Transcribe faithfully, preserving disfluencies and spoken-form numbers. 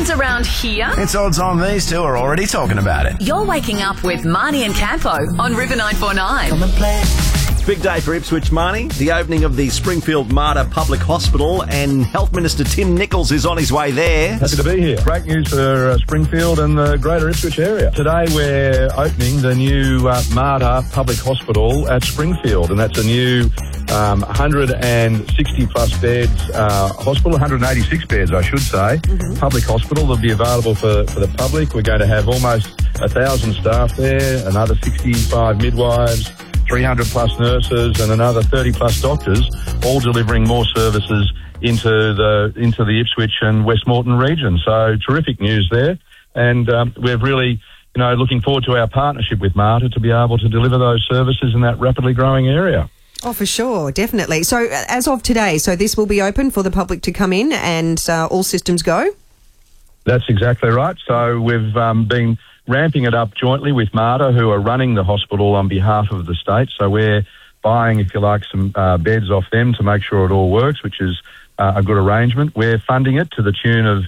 happens around here, It's odds on these two are already talking about it. you're waking up with Marnie and Campo on River nine four nine. Come and play. Big day for Ipswich, Marnie. The opening of the Springfield Mater Public Hospital, and Health Minister Tim Nichols is on his way there. Happy to be here. Great news for uh, Springfield and the greater Ipswich area. Today we're opening the new uh, Mater Public Hospital at Springfield, and that's a new um, one hundred sixty plus beds uh, hospital, one hundred eighty-six beds I should say, mm-hmm. public hospital that'll be available for, for the public. We're going to have almost one thousand staff there, another sixty-five midwives, three hundred plus nurses and another thirty plus doctors, all delivering more services into the into the Ipswich and West Moreton region. So terrific news there, and um, we're really, you know, looking forward to our partnership with Mater to be able to deliver those services in that rapidly growing area. Oh, for sure, definitely. So as of today, so this will be open for the public to come in and uh, all systems go? That's exactly right. So we've um, been ramping it up jointly with Mater, who are running the hospital on behalf of the state. So we're buying, if you like, some uh, beds off them to make sure it all works, which is uh, a good arrangement. We're funding it to the tune of